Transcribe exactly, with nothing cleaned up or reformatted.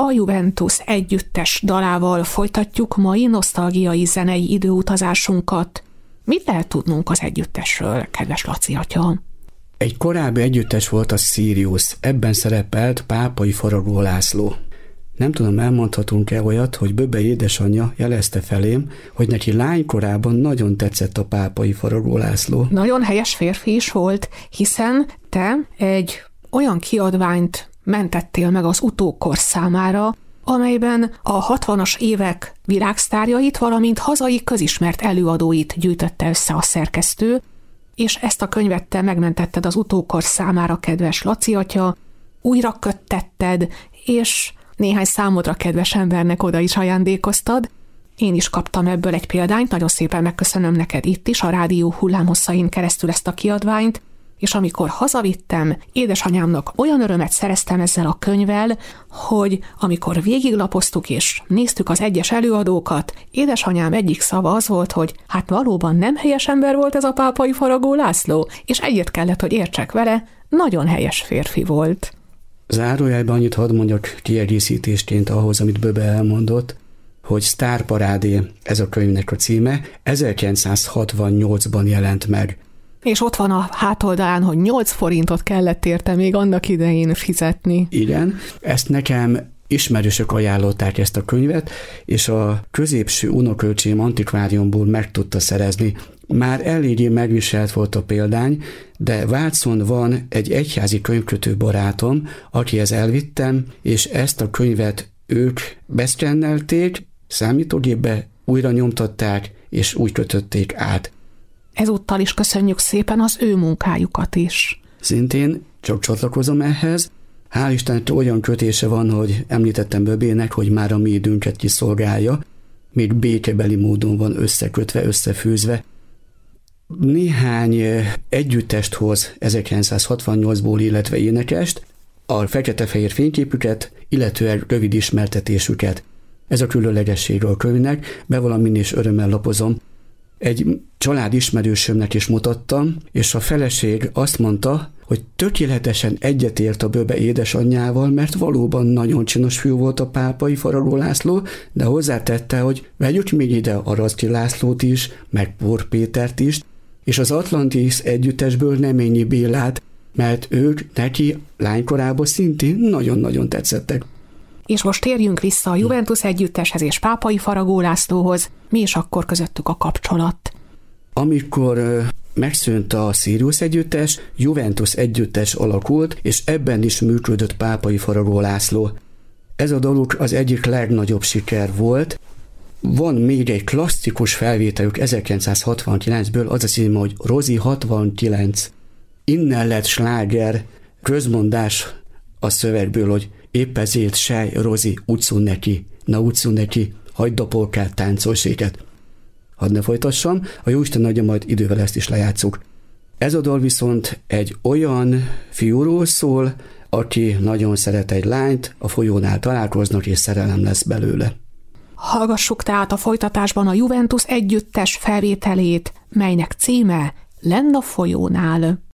a Juventus együttes dalával folytatjuk mai nosztalgiai zenei időutazásunkat. Mit lehet tudnunk az együttesről, kedves Laci atya? Egy korábbi együttes volt a Sirius, ebben szerepelt Pápai Faragó László. Nem tudom, elmondhatunk-e olyat, hogy Böbe édesanyja jelezte felém, hogy neki lánykorában nagyon tetszett a Pápai Faragó László. Nagyon helyes férfi is volt, hiszen te egy olyan kiadványt mentettél meg az utókor számára, amelyben a hatvanas évek világsztárjait, valamint hazai közismert előadóit gyűjtötte össze a szerkesztő, és ezt a könyvet te megmentetted az utókor számára, kedves Laci atya, újra köttetted, és néhány számodra kedves embernek oda is ajándékoztad. Én is kaptam ebből egy példányt, nagyon szépen megköszönöm neked itt is, a rádió hullámhosszain keresztül ezt a kiadványt, és amikor hazavittem, édesanyámnak olyan örömet szereztem ezzel a könyvvel, hogy amikor végiglapoztuk és néztük az egyes előadókat, édesanyám egyik szava az volt, hogy hát valóban nem helyes ember volt ez a Pápai Faragó László, és egyet kellett, hogy értsek vele, nagyon helyes férfi volt. Zárójelben annyit hadd mondjak kiegészítésként ahhoz, amit Böbe elmondott, hogy Sztárparádé ez a könyvnek a címe, ezerkilencszázhatvannyolcban jelent meg. És ott van a hátoldalán, hogy nyolc forintot kellett érte még annak idején fizetni. Igen, ezt nekem ismerősök ajánlották ezt a könyvet, és a középső unokölcsém antikváriumból meg tudta szerezni. Már eléggé megviselt volt a példány, de Vácon van egy egyházi könyvkötő barátom, akihez elvittem, és ezt a könyvet ők beszkennelték, számítógépbe újra nyomtatták, és úgy kötötték át. Ezúttal is köszönjük szépen az ő munkájukat is. Szintén csak csatlakozom ehhez. Hál' Istennek olyan kötése van, hogy említettem Böbének, hogy már a mi időnket kiszolgálja, még békebeli módon van összekötve, összefűzve. Néhány együttest hoz ezerkilencszázhatvannyolcból, illetve énekest, a fekete-fehér fényképüket, illetően rövid ismertetésüket. Ez a különlegessége a könyvnek, bevallom, is örömmel lapozom. Egy család ismerősömnek is mutattam, és a feleség azt mondta, hogy tökéletesen egyetért a Böbe édesanyjával, mert valóban nagyon csinos fiú volt a Pápai Faragó László, de hozzátette, hogy vegyük még ide a Raszki Lászlót is, meg Pór Pétert is, és az Atlantis együttesből Neményi Bélát, mert ők neki lánykorában szintén nagyon-nagyon tetszettek. És most térjünk vissza a Juventus együtteshez és Pápai Faragó Lászlóhoz. Mi is akkor közöttük a kapcsolat? Amikor uh, megszűnt a Sirius együttes, Juventus együttes alakult, és ebben is működött Pápai Faragó László. Ez a daluk az egyik legnagyobb siker volt. Van még egy klasszikus felvételük ezerkilencszázhatvankilencből, az a címe, hogy Rozi hatvankilenc. Innen lett sláger, közmondás a szövegből, hogy épp ezért sej, Rozi, utcun neki, na utcun neki, hagyd a polkát, táncolséget. Hadd ne folytassam, a Jóisten adja, majd idővel ezt is lejátszuk. Ez a dal viszont egy olyan fiúról szól, aki nagyon szeret egy lányt, a folyónál találkoznak, és szerelem lesz belőle. Hallgassuk tehát a folytatásban a Juventus együttes felvételét, melynek címe Lenn a folyónál.